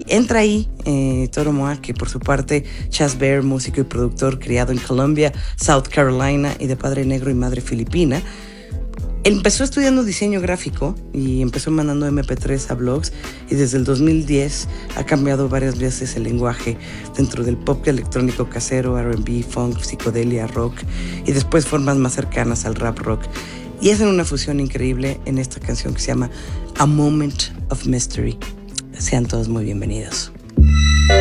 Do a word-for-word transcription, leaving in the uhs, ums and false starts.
entra ahí eh, Toro Moa, que por su parte Chas Bear, músico y productor criado en Columbia, South Carolina y de padre negro y madre filipina. Empezó estudiando diseño gráfico y empezó mandando eme pe tres a blogs, y desde el dos mil diez ha cambiado varias veces el lenguaje dentro del pop electrónico casero, erre and be, funk, psicodelia, rock y después formas más cercanas al rap rock. Y hacen una fusión increíble en esta canción que se llama A Moment of Mystery. Sean todos muy bienvenidos.